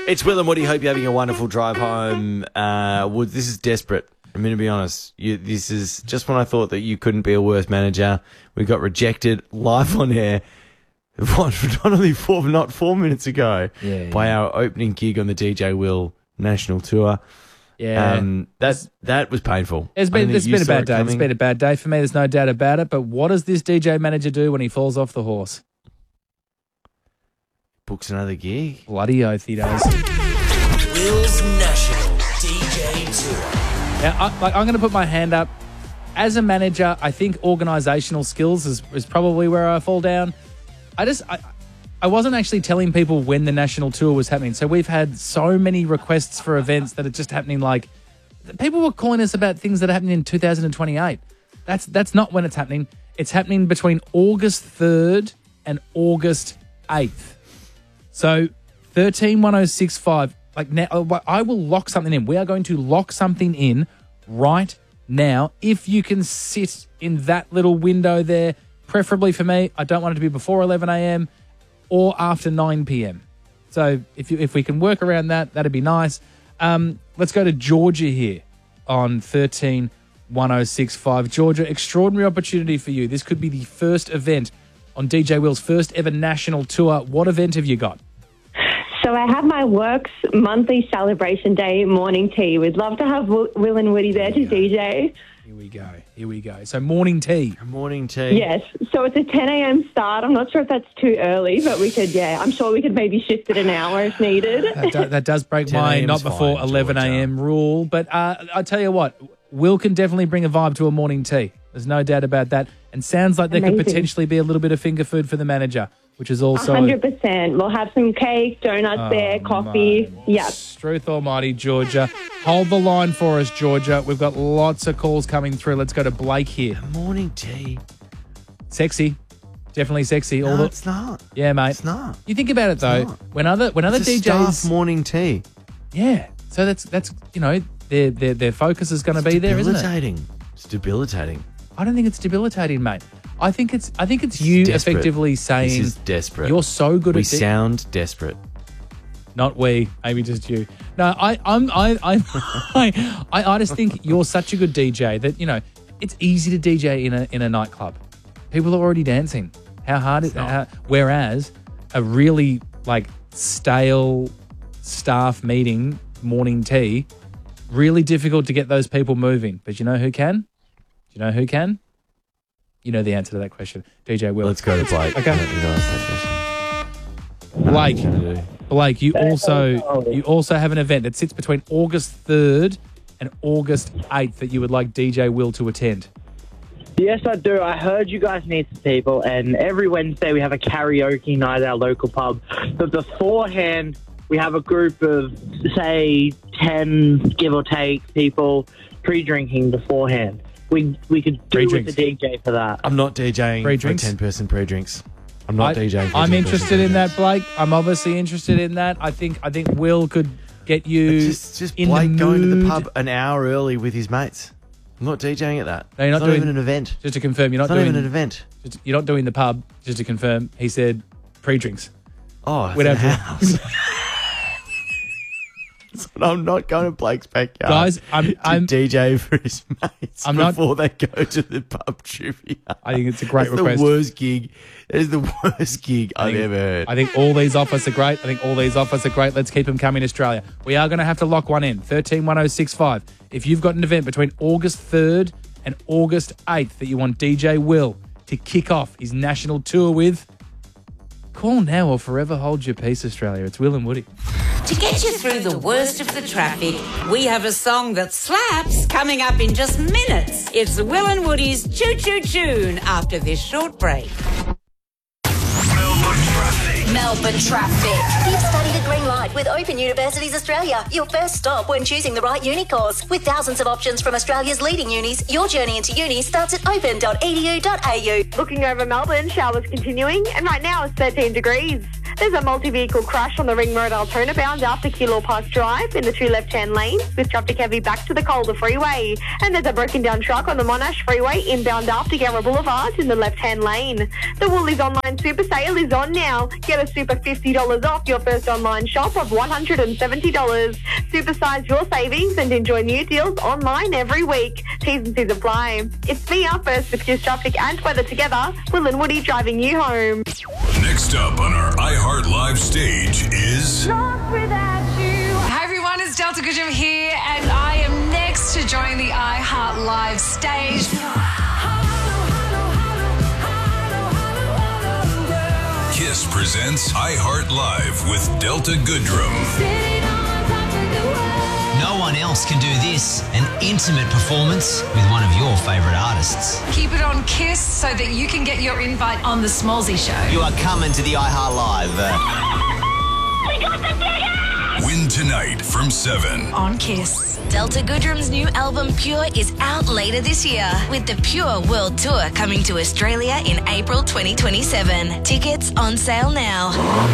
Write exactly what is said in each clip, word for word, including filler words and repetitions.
It's Will and Woody. Hope you're having a wonderful drive home. Uh, Wood, this is desperate. I'm going to be honest. You, this is just when I thought that you couldn't be a worse manager. We got rejected live on air. What, not only four, not four minutes ago, Yeah, yeah. by our opening gig on the D J Will National Tour. Yeah. Um, that that was painful. It's I been, think it's you been a saw bad it day. It's coming. been a bad day for me. There's no doubt about it. But what does this D J manager do when he falls off the horse? Books another gig. Bloody oath he does. Will's National D J Tour. Now, I, like, I'm going to put my hand up. As a manager, I think organisational skills is, is probably where I fall down. I just... I, I wasn't actually telling people when the national tour was happening. So we've had so many requests for events that are just happening. Like, people were calling us about things that are happening in two thousand twenty-eight. That's that's not when it's happening. It's happening between August third and August eighth. So thirteen one oh six five. Like, now, I will lock something in. We are going to lock something in right now. If you can sit in that little window there, preferably for me, I don't want it to be before eleven a.m. or after nine p.m. So if you, if we can work around that, that'd be nice. Um, let's go to Georgia here on thirteen one oh six five. Georgia, extraordinary opportunity for you. This could be the first event on D J Will's first ever national tour. What event have you got? So I have my work's monthly celebration day morning tea. We'd love to have Will Will and Woody there to D J. Here we go. Here we go. So morning tea. Morning tea. Yes. So it's a ten a.m. start. I'm not sure if that's too early, but we could, yeah, I'm sure we could maybe shift it an hour if needed. That, do, that does break ten my a.m. not is before fine, eleven a.m. rule. But uh, I tell you what, Will can definitely bring a vibe to a morning tea. There's no doubt about that. And sounds like there Amazing. could potentially be a little bit of finger food for the manager, which is also... one hundred percent. We'll have some cake, donuts Oh, there, coffee. Yep. Struth almighty, Georgia. Hold the line for us, Georgia. We've got lots of calls coming through. Let's go to Blake here. Morning tea. Sexy. Definitely sexy. No, All the- it's not. Yeah, mate. It's not. You think about it, though. not. When other when other It's a D Js... staff morning tea. Yeah. So that's, that's you know, their, their, their focus is going to be there, isn't it? Debilitating. It's debilitating. I don't think it's debilitating, mate. I think it's I think it's you Desperate. effectively saying This is desperate. you're so good we at it. sound desperate. Not we, maybe just you. No, I I'm I I, I I just think you're such a good D J that, you know, it's easy to D J in a in a nightclub. People are already dancing. How hard is how, whereas a really like stale staff meeting, morning tea, really difficult to get those people moving. But you know who can? Do you know who can? You know the answer to that question. D J Will. Let's go to Blake. Okay. I don't think I'll ask that question. Blake. Nothing to do. Blake, you also you also have an event that sits between August third and August eighth that you would like D J Will to attend. Yes, I do. I heard you guys need some people, and every Wednesday we have a karaoke night at our local pub. But beforehand, we have a group of, say, ten, give or take, people pre-drinking beforehand. We we could do with Pre-drinks. the D J for that. I'm not DJing for Pre-drinks? ten-person pre-drinks. I'm not I, DJing for I'm ten-person interested in that, pre-drinks. Blake. I'm obviously interested in that. I think I think Will could get you Just, just in Blake the going to the mood. pub an hour early with his mates. I'm not DJing at that. No, you're not it's not doing- even an event. Just to confirm, you're not It's not doing even an event. just- you're not doing the pub. Just to confirm, he said pre-drinks. Oh, it's We'd a have to- house. I'm not going to Blake's backyard. Guys, I'm- to I'm- D J for his mates I'm not- before they go to the pub trivia. I think it's a great That's request. the worst gig. That is the worst gig I I've think- ever heard. I think all these offers are great. I think all these offers are great. Let's keep them coming, Australia. We are going to have to lock one in. thirteen one oh six five. If you've got an event between August third and August eighth that you want D J Will to kick off his national tour with, call now or forever hold your peace, Australia. It's Will and Woody. To get you through the worst of the traffic, we have a song that slaps coming up in just minutes. It's Will and Woody's Choo Choo Tune after this short break. Melbourne traffic. Melbourne traffic. You've studied a green light with Open Universities Australia. Your first stop when choosing the right uni course. With thousands of options from Australia's leading unis, your journey into uni starts at open dot e d u dot a u. Looking over Melbourne, showers continuing, and right now it's thirteen degrees. There's a multi-vehicle crash on the Ring Road Altona bound after Keilor Park Drive in the two left-hand lanes with traffic heavy back to the Calder Freeway. And there's a broken down truck on the Monash Freeway inbound after Gamma Boulevard in the left-hand lane. The Woolies online super sale is on now. Get a super fifty dollars off your first online shop of one hundred seventy dollars. Supersize your savings and enjoy new deals online every week. T's and C's apply. It's me up first with your traffic and weather together. Will and Woody driving you home. Next up on our iHeart Live stage is... Hi everyone, it's Delta Goodrum here and I am next to join the iHeart Live stage. Kiss presents iHeart Live with Delta Goodrum. No one else can do this, an intimate performance with one of your favourite artists. Keep it on Kiss so that you can get your invite on the Smallsy Show. You are coming to the iHeart Live. Uh... We got the tickets! Win tonight from seven. On Kiss. Delta Goodrum's new album Pure is out later this year, with the Pure World Tour coming to Australia in April twenty twenty-seven. Tickets on sale now.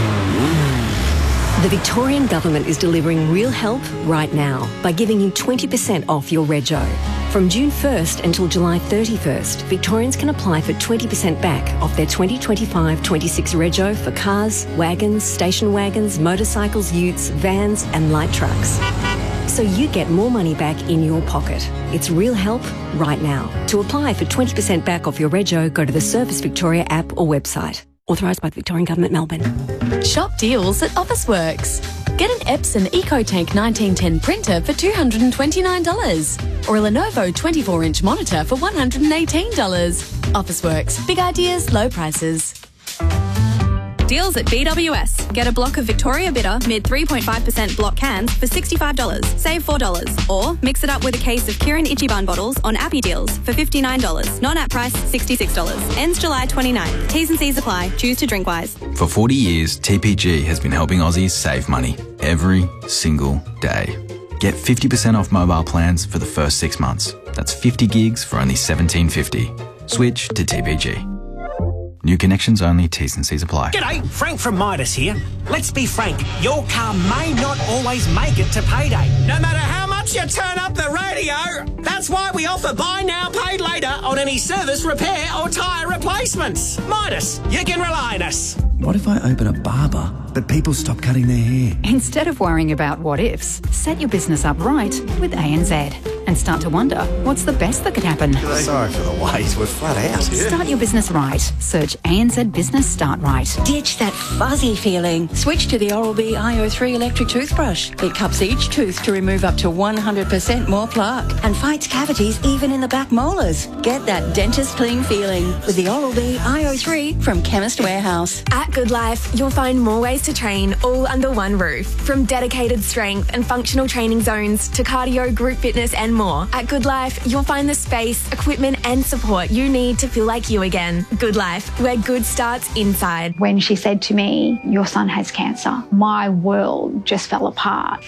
The Victorian Government is delivering real help right now by giving you twenty percent off your rego. From June first until July thirty-first, Victorians can apply for twenty percent back off their twenty twenty-five twenty-six rego for cars, wagons, station wagons, motorcycles, utes, vans and light trucks. So you get more money back in your pocket. It's real help right now. To apply for twenty percent back off your rego, go to the Service Victoria app or website. Authorised by the Victorian Government, Melbourne. Shop deals at Officeworks. Get an Epson EcoTank nineteen ten printer for two hundred twenty-nine dollars or a Lenovo twenty-four inch monitor for one hundred eighteen dollars. Officeworks. Big ideas, low prices. Deals at B W S. Get a block of Victoria Bitter mid three point five percent block cans for sixty-five dollars. Save four dollars. Or mix it up with a case of Kirin Ichiban bottles on Appy Deals for fifty-nine dollars. Non-app price sixty-six dollars. Ends July twenty-ninth. T's and C's apply. Choose to drink wise. For forty years, T P G has been helping Aussies save money every single day. Get fifty percent off mobile plans for the first six months. That's fifty gigs for only seventeen fifty. Switch to T P G. New connections only, T's and C's apply. G'day, Frank from Midas here. Let's be frank, your car may not always make it to payday. No matter how much you turn up the radio, that's why we offer buy now, pay later on any service, repair or tyre replacements. Midas, you can rely on us. What if I open a barber, but people stop cutting their hair? Instead of worrying about what ifs, set your business up right with A N Z and start to wonder what's the best that could happen. Sorry for the wait, we're flat out. Start your business right. Search A N Z Business Start Right. Ditch that fuzzy feeling. Switch to the Oral-B I O three electric toothbrush. It cups each tooth to remove up to one hundred percent more plaque and fights cavities even in the back molars. Get that dentist clean feeling with the Oral-B I O three from Chemist Warehouse. At Good Life, you'll find more ways to train all under one roof. From dedicated strength and functional training zones to cardio, group fitness and more. At Good Life, you'll find the space, equipment and support you need to feel like you again. Good Life, where good starts inside. When she said to me, your son has cancer, my world just fell apart.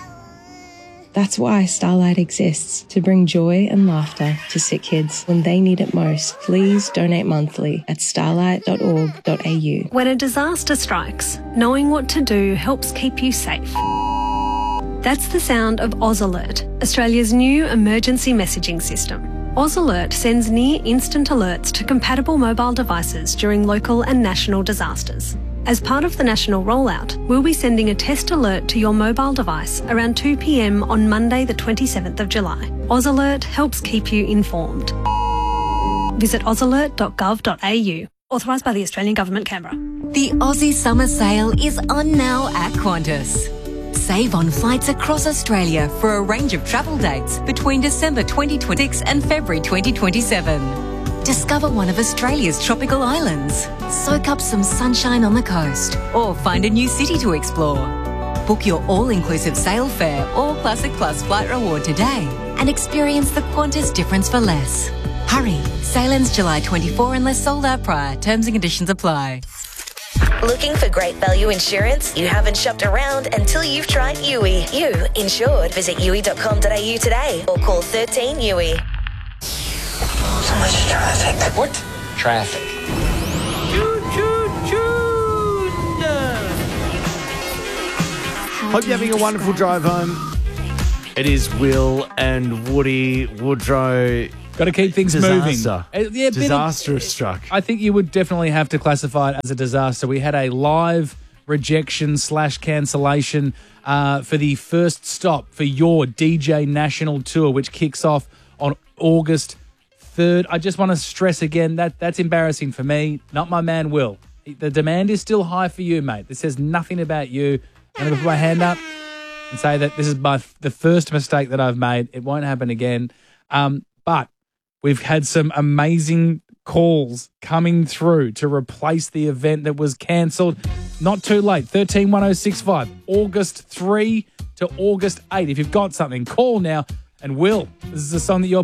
That's why Starlight exists, to bring joy and laughter to sick kids when they need it most. Please donate monthly at starlight dot org dot a u. When a disaster strikes, knowing what to do helps keep you safe. That's the sound of Oz Alert, Australia's new emergency messaging system. Oz Alert sends near instant alerts to compatible mobile devices during local and national disasters. As part of the national rollout, we'll be sending a test alert to your mobile device around two p m on Monday the twenty-seventh of July. Oz Alert helps keep you informed. Visit oz alert dot gov dot a u. Authorised by the Australian Government, Canberra. The Aussie Summer Sale is on now at Qantas. Save on flights across Australia for a range of travel dates between December twenty twenty-six and February twenty twenty-seven. Discover one of Australia's tropical islands, soak up some sunshine on the coast, or find a new city to explore. Book your all-inclusive sail fare or Classic Plus flight reward today and experience the Qantas difference for less. Hurry, sail ends July twenty-fourth unless sold out prior. Terms and conditions apply. Looking for great value insurance? You haven't shopped around until you've tried U I. You insured. Visit u i dot com dot a u today or call thirteen U I. So much traffic. What? Traffic. Choo choo choo. Hope you're having a wonderful drive home. It is Will and Woody Woodrow. Got to keep things Disaster. moving. Uh, yeah, disaster bit of- has struck. I think you would definitely have to classify it as a disaster. We had a live rejection slash cancellation uh, for the first stop for your D J National Tour, which kicks off on August third. I just want to stress again that that's embarrassing for me, not my man Will. The demand is still high for you, mate. This says nothing about you. I'm going to put my hand up and say that this is my the first mistake that I've made. It won't happen again. Um, but we've had some amazing calls coming through to replace the event that was cancelled. Not too late. thirteen one oh six five. August third to August eighth. If you've got something, call now. And Will, this is a song that you're